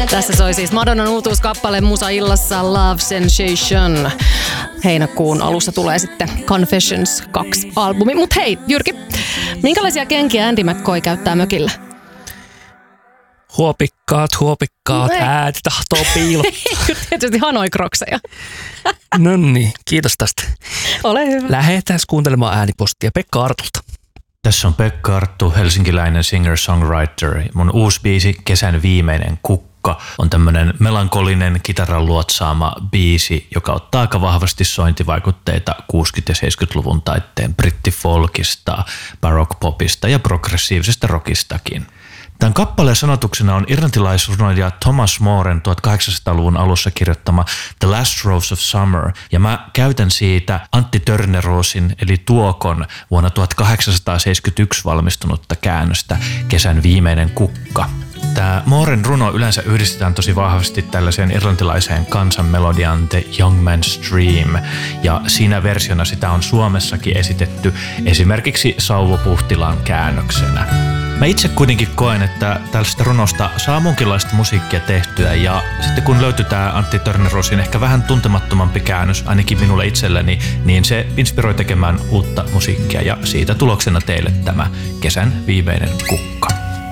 Tässä soi siis Madonnan uutuuskappale Musa-illassa Love Sensation. Heinäkuun alussa tulee sitten Confessions 2-albumi. Mut hei, Jyrki, minkälaisia kenkiä Andy McCoy käyttää mökillä? Huopikkaat, ääni tahtoo piilottaa. Tietysti Hanoi-krokseja. No niin, kiitos tästä. Ole hyvä. Lähdetään kuuntelemaan äänipostia Pekka Artulta. Tässä on Pekka Arttu, helsinkiläinen singer-songwriter. Mun uusi biisi Kesän viimeinen kukka on tämmönen melankolinen kitaran luotsaama biisi, joka ottaa aika vahvasti sointivaikutteita 60- ja 70-luvun taitteen brittifolkista, baroque-popista ja progressiivisesta rockistakin. Tämän kappaleen sanotuksena on irlantilaisrunoilija Thomas Moren 1800-luvun alussa kirjoittama The Last Rose of Summer, ja mä käytän siitä Antti Törnerosin eli Tuokon vuonna 1871 valmistunutta käännöstä Kesän viimeinen kukka. Tämä Moren runo yleensä yhdistetään tosi vahvasti tällaiseen irlantilaiseen kansanmelodiaan The Young Man's Dream, ja siinä versiona sitä on Suomessakin esitetty esimerkiksi Sauvo Puhtilan käännöksenä. Mä itse kuitenkin koen, että tällaista runosta saa munkinlaista musiikkia tehtyä, ja sitten kun löytyy tää Antti Törnerosin ehkä vähän tuntemattomampi käännös, ainakin minulle itselleni, niin se inspiroi tekemään uutta musiikkia, ja siitä tuloksena teille tämä Kesän viimeinen kukka.